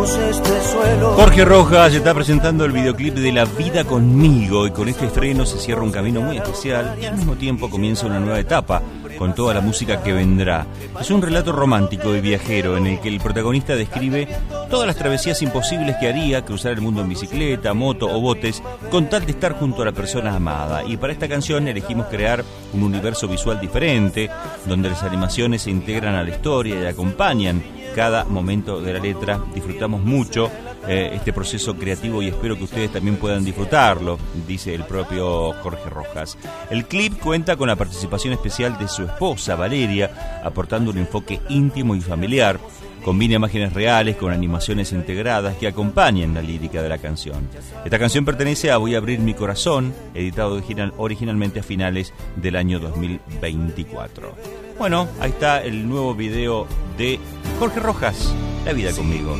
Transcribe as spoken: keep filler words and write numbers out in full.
pisamos este suelo. Jorge Rojas está presentando el videoclip de La Vida Conmigo, y con este estreno se cierra un camino muy especial y al mismo tiempo comienza una nueva etapa con toda la música que vendrá. Es un relato romántico y viajero en el que el protagonista describe todas las travesías imposibles que haría, cruzar el mundo en bicicleta, moto o botes, con tal de estar junto a la persona amada. Y para esta canción elegimos crear un universo visual diferente, donde las animaciones se integran a la historia y acompañan cada momento de la letra. Disfrutamos mucho eh, este proceso creativo y espero que ustedes también puedan disfrutarlo, dice el propio Jorge Rojas. El clip cuenta con la participación especial de su esposa Valeria, aportando un enfoque íntimo y familiar. Combina imágenes reales con animaciones integradas que acompañan la lírica de la canción. Esta canción pertenece a Voy a abrir mi corazón, editado original, originalmente a finales del año dos mil veinticuatro. Bueno, ahí está el nuevo video de Jorge Rojas, La Vida Conmigo.